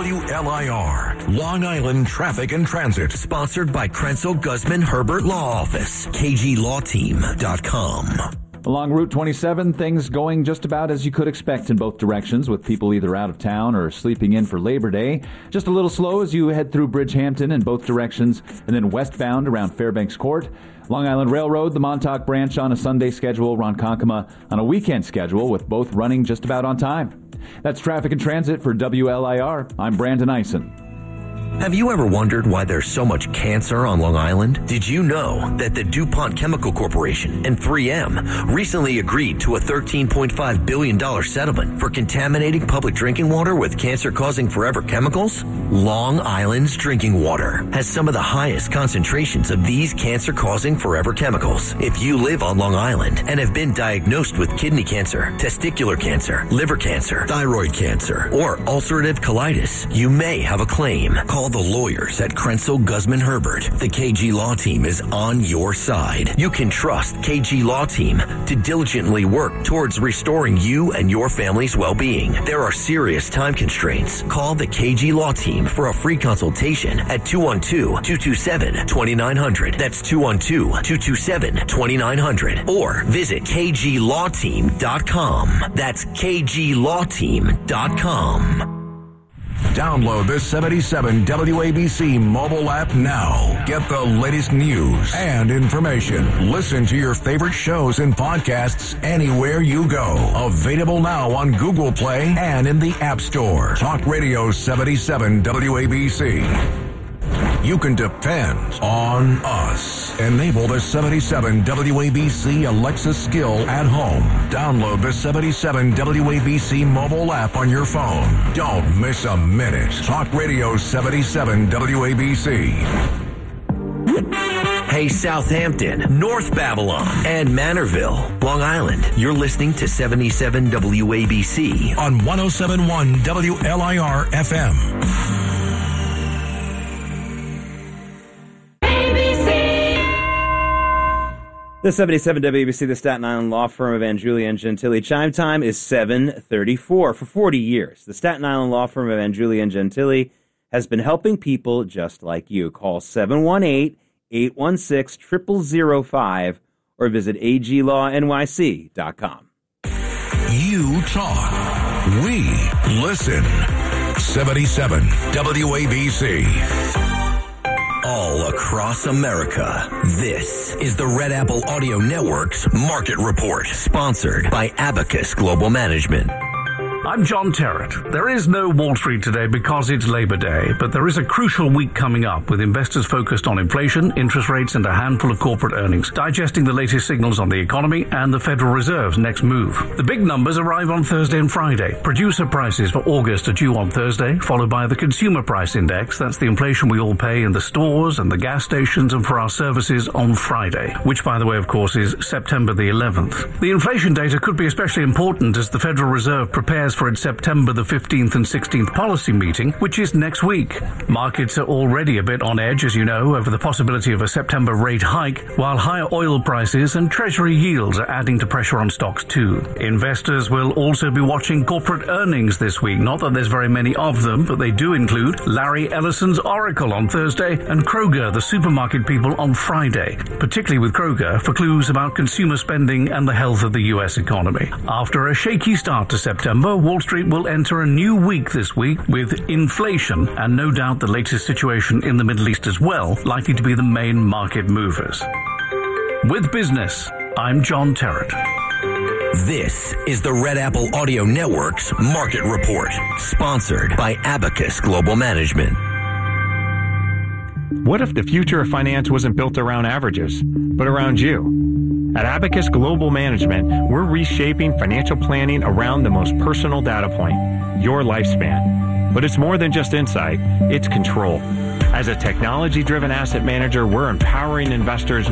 WLIR, Long Island Traffic and Transit. Sponsored by Krenzel Guzman Herbert Law Office. KGLawTeam.com. Along Route 27, things going just about as you could expect in both directions, with people either out of town or sleeping in for Labor Day. Just a little slow as you head through Bridgehampton in both directions, and then westbound around Fairbanks Court. Long Island Railroad, the Montauk branch on a Sunday schedule, Ronkonkoma on a weekend schedule, with both running just about on time. That's Traffic and Transit for WLIR. I'm Brandon Eisen. Have you ever wondered why there's so much cancer on Long Island? Did you know that the DuPont Chemical Corporation and 3M recently agreed to a $13.5 billion settlement for contaminating public drinking water with cancer-causing forever chemicals? Long Island's drinking water has some of the highest concentrations of these cancer-causing forever chemicals. If you live on Long Island and have been diagnosed with kidney cancer, testicular cancer, liver cancer, thyroid cancer, or ulcerative colitis, you may have a claim. Call the lawyers at Krenzel Guzman Herbert. The KG Law Team is on your side. You can trust KG Law Team to diligently work towards restoring you and your family's well-being. There are serious time constraints. Call the KG Law Team for a free consultation at 212-227-2900. That's 212-227-2900. Or visit KGLawTeam.com. That's KGLawTeam.com. Download the 77 WABC mobile app now. Get the latest news and information. Listen to your favorite shows and podcasts anywhere you go. Available now on Google Play and in the App Store. Talk Radio 77 WABC. You can depend on us. Enable the 77 WABC Alexa skill at home. Download the 77 WABC mobile app on your phone. Don't miss a minute. Talk Radio 77 WABC. Hey, Southampton, North Babylon, and Manorville, Long Island. You're listening to 77 WABC on 107.1 WLIR FM. The 77 WABC, the Staten Island law firm of Angiulia and Gentili. Chime time is 7:34. For 40 years, the Staten Island law firm of Angiulia and Gentili has been helping people just like you. Call 718-816-0005 or visit aglawnyc.com. You talk. We listen. 77 WABC. All across America, this is the Red Apple Audio Network's Market Report, sponsored by Abacus Global Management. I'm John Terrett. There is no Wall Street today because it's Labor Day, but there is a crucial week coming up with investors focused on inflation, interest rates, and a handful of corporate earnings, digesting the latest signals on the economy and the Federal Reserve's next move. The big numbers arrive on Thursday and Friday. Producer prices for August are due on Thursday, followed by the Consumer Price Index. That's the inflation we all pay in the stores and the gas stations and for our services on Friday, which, by the way, of course, is September the 11th. The inflation data could be especially important as the Federal Reserve prepares for its September the 15th and 16th policy meeting, which is next week. Markets are already a bit on edge, as you know, over the possibility of a September rate hike, while higher oil prices and Treasury yields are adding to pressure on stocks too. Investors will also be watching corporate earnings this week. Not that there's very many of them, but they do include Larry Ellison's Oracle on Thursday and Kroger, the supermarket people, on Friday, particularly with Kroger for clues about consumer spending and the health of the U.S. economy. After a shaky start to September, Wall Street will enter a new week this week with inflation and no doubt the latest situation in the Middle East as well likely to be the main market movers. With business, I'm John Terrett. This is the Red Apple Audio Network's Market Report, sponsored by Abacus Global Management. What if the future of finance wasn't built around averages, but around you? At Abacus Global Management, we're reshaping financial planning around the most personal data point, your lifespan. But it's more than just insight, it's control. As a technology-driven asset manager, we're empowering investors